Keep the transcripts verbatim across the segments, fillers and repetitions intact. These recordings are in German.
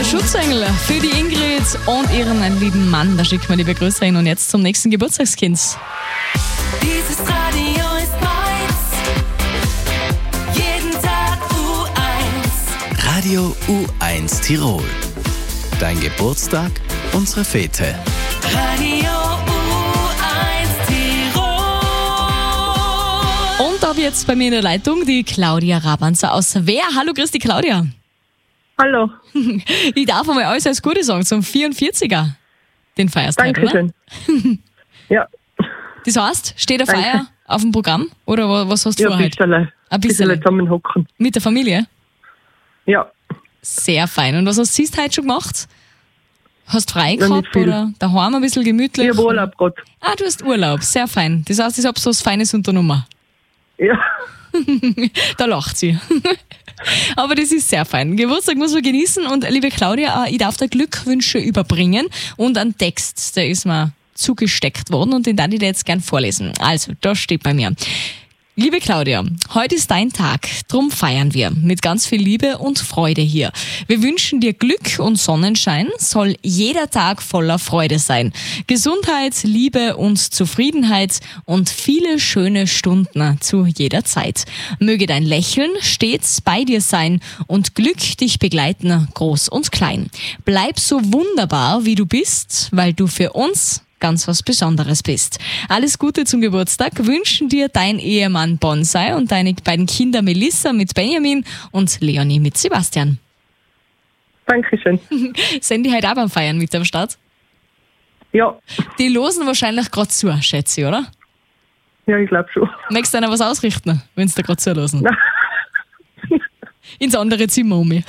Schutzengel für die Ingrid und ihren lieben Mann. Da schickt man liebe Grüße hin. Und jetzt zum nächsten Geburtstagskind. Dieses Radio ist meins. Jeden Tag U eins. Radio U eins Tirol. Dein Geburtstag, unsere Fete. Radio U eins Tirol. Und da habe ich jetzt bei mir in der Leitung die Claudia Rabanzer aus Wehr. Hallo, grüß dich, Claudia. Hallo. Ich darf einmal alles als Gute sagen zum vierundvierziger. Den feierst du heute, oder? Dankeschön. Ja, Das heißt, steht eine Danke. Feier auf dem Programm? Oder wa- was hast du ja vor ein heute? bisschen. Ein Ein bisschen. bisschen zusammenhocken. Mit der Familie? Ja, Sehr fein. Und was hast du heute schon gemacht? Hast frei Ja, nicht gehabt viel. oder daheim ein bisschen gemütlich? ich habe Urlaub gerade. Ah, du hast Urlaub. Sehr fein. Das heißt, ich habe so was Feines unternommen. Ja, Da lacht sie. Aber das ist sehr fein. Geburtstag muss man genießen. Und liebe Claudia, äh, ich darf dir Glückwünsche überbringen und einen Text, der ist mir zugesteckt worden und den darf ich dir jetzt gern vorlesen. Also, da steht bei mir. Liebe Claudia, heute ist dein Tag, drum feiern wir mit ganz viel Liebe und Freude hier. Wir wünschen dir Glück und Sonnenschein, soll jeder Tag voller Freude sein. Gesundheit, Liebe und Zufriedenheit und viele schöne Stunden zu jeder Zeit. Möge dein Lächeln stets bei dir sein und Glück dich begleiten, groß und klein. Bleib so wunderbar, wie du bist, weil du für uns ganz was Besonderes bist. Alles Gute zum Geburtstag wünschen dir dein Ehemann Bonsai und deine beiden Kinder Melissa mit Benjamin und Leonie mit Sebastian. Dankeschön. Sind die heute auch beim Feiern mit am Start? Ja, Die losen wahrscheinlich gerade zu, schätze ich, oder? ja, ich glaube schon. Möchtest du einer was ausrichten, wenn sie da gerade zulosen? Nein. Ins andere Zimmer um mich.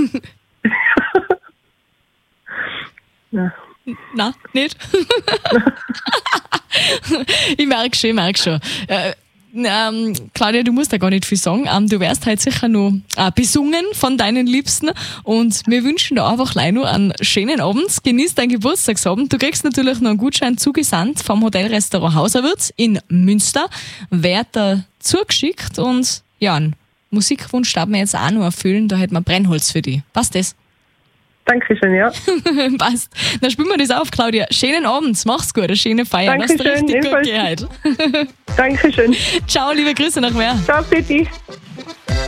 Ja. Nein, nicht? Ich merke schon, ich merke schon. Äh, ähm, Claudia, du musst da gar nicht viel sagen. Ähm, du wirst halt sicher noch äh, besungen von deinen Liebsten und wir wünschen dir einfach gleich noch einen schönen Abend. Genieß deinen Geburtstagsabend. Du kriegst natürlich noch einen Gutschein zugesandt vom Hotelrestaurant Hauserwirt in Münster. Wird da zugeschickt und ja, einen Musikwunsch darf man jetzt auch noch erfüllen. Da hätten wir Brennholz für dich. Passt das? Dankeschön, ja. Passt. Dann spielen wir das auf, Claudia. Schönen Abend, mach's gut, eine schöne Feier. Lass dir Dankeschön, richtig gut ebenfalls. gehen heute. Dankeschön. Ciao, liebe Grüße nach Meer. Ciao, Pitti.